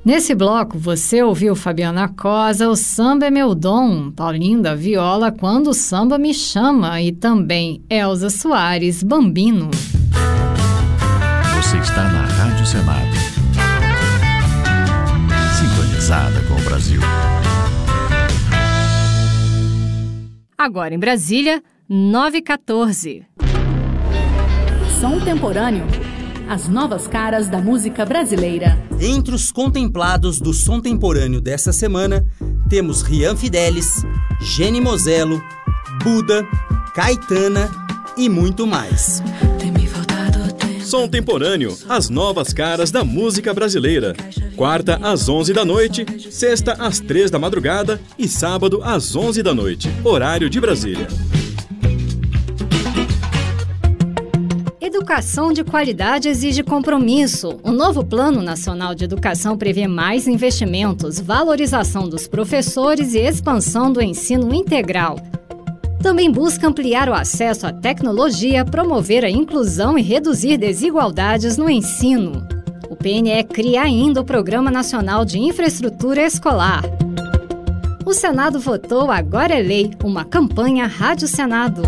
Nesse bloco, você ouviu Fabiana Cosa, O Samba é Meu Dom, Paulinho da Viola, Quando o Samba Me Chama e também Elza Soares, Bambino. Você está na Rádio Senado, sintonizada com o Brasil. Agora em Brasília, 9h14. Som Temporâneo. As novas caras da música brasileira. Entre os contemplados do Som Temporâneo dessa semana, temos Rian Fidelis, Geni Moselo, Buda, Caetana e muito mais. Som Temporâneo, as novas caras da música brasileira. Quarta às 11 da noite, sexta às 3 da madrugada e sábado às 11 da noite, horário de Brasília. Educação de qualidade exige compromisso. O novo Plano Nacional de Educação prevê mais investimentos, valorização dos professores e expansão do ensino integral. Também busca ampliar o acesso à tecnologia, promover a inclusão e reduzir desigualdades no ensino. O PNE cria ainda o Programa Nacional de Infraestrutura Escolar. O Senado votou Agora é Lei, uma campanha Rádio Senado.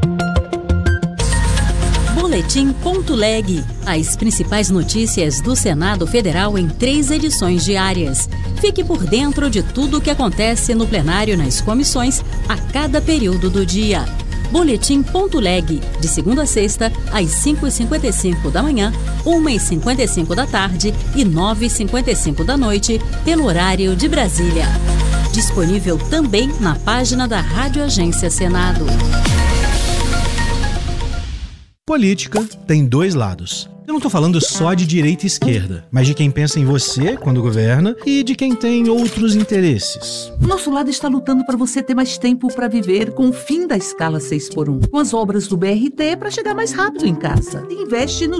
Boletim.leg. As principais notícias do Senado Federal em 3 edições diárias. Fique por dentro de tudo o que acontece no plenário e nas comissões a cada período do dia. Boletim.leg. De segunda a sexta, às 5h55 da manhã, 1h55 da tarde e 9h55 da noite, pelo horário de Brasília. Disponível também na página da Rádio Agência Senado. Política tem 2 lados. Eu não estou falando só de direita e esquerda, mas de quem pensa em você quando governa e de quem tem outros interesses. Nosso lado está lutando para você ter mais tempo para viver com o fim da escala 6x1, com as obras do BRT para chegar mais rápido em casa. Investe no